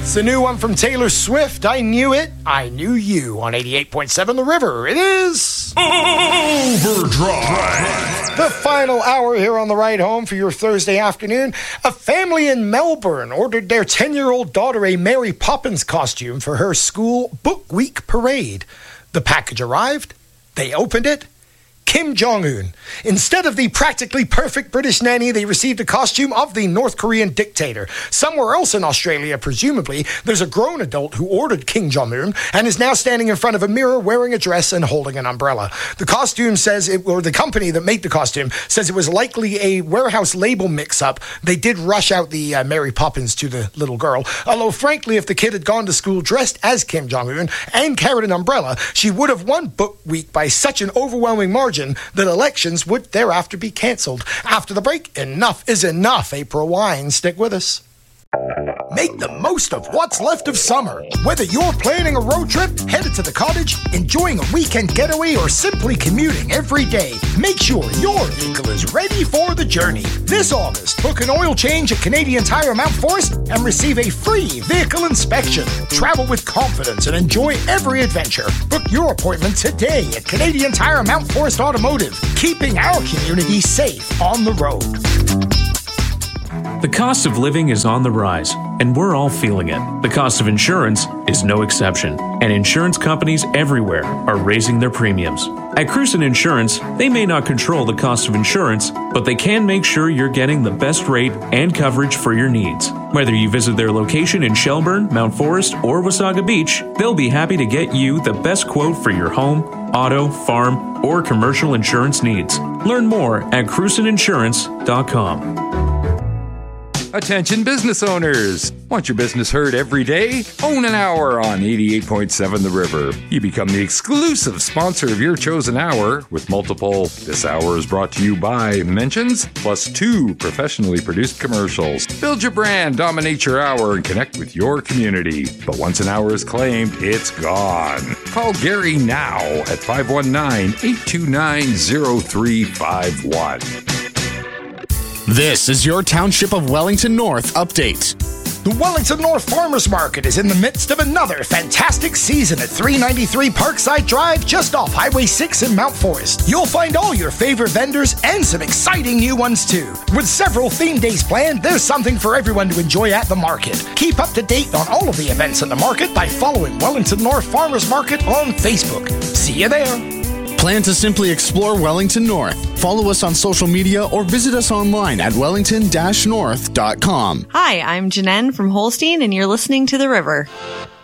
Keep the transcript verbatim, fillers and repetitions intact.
It's the new one from Taylor Swift. I Knew It, I Knew You on eighty-eight point seven The River. It is Overdrive. The final hour here on the ride home for your Thursday afternoon. A family in Melbourne ordered their ten-year-old daughter a Mary Poppins costume for her school Book Week parade. The package arrived. They opened it. Kim Jong-un. Instead of the practically perfect British nanny, they received a costume of the North Korean dictator. Somewhere else in Australia, presumably, there's a grown adult who ordered Kim Jong-un and is now standing in front of a mirror wearing a dress and holding an umbrella. The costume says, it, or the company that made the costume says it was likely a warehouse label mix-up. They did rush out the uh, Mary Poppins to the little girl. Although, frankly, if the kid had gone to school dressed as Kim Jong-un and carried an umbrella, she would have won Book Week by such an overwhelming margin that elections would thereafter be cancelled. After the break, enough is enough. April Wine, stick with us. Make the most of what's left of summer. Whether you're planning a road trip, headed to the cottage, enjoying a weekend getaway, or simply commuting every day, make sure your vehicle is ready for the journey. This August, book an oil change at Canadian Tire Mount Forest and receive a free vehicle inspection. Travel with confidence and enjoy every adventure. Book your appointment today at Canadian Tire Mount Forest Automotive, keeping our community safe on the road. The cost of living is on the rise, and we're all feeling it. The cost of insurance is no exception, and insurance companies everywhere are raising their premiums. At Cruson Insurance, they may not control the cost of insurance, but they can make sure you're getting the best rate and coverage for your needs. Whether you visit their location in Shelburne, Mount Forest, or Wasaga Beach, they'll be happy to get you the best quote for your home, auto, farm, or commercial insurance needs. Learn more at cruson insurance dot com. Attention business owners! Want your business heard every day? Own an hour on eighty-eight point seven The River. You become the exclusive sponsor of your chosen hour with multiple "This hour is brought to you by" mentions, plus two professionally produced commercials. Build your brand, dominate your hour, and connect with your community. But once an hour is claimed, it's gone. Call Gary now at five one nine, eight two nine, zero three five one. This is your Township of Wellington North update. The Wellington North Farmers Market is in the midst of another fantastic season at three ninety-three Parkside Drive, just off Highway six in Mount Forest. You'll find all your favorite vendors and some exciting new ones too. With several theme days planned, there's something for everyone to enjoy at the market. Keep up to date on all of the events at the market by following Wellington North Farmers Market on Facebook. See you there. Plan to simply explore Wellington North. Follow us on social media or visit us online at wellington dash north dot com. Hi, I'm Janine from Holstein, and you're listening to The River.